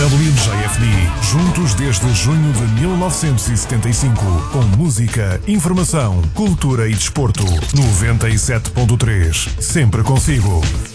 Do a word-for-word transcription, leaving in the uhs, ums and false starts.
W J F D, juntos desde junho de mil novecentos e setenta e cinco, com música, informação, cultura e desporto. noventa e sete ponto três, sempre consigo.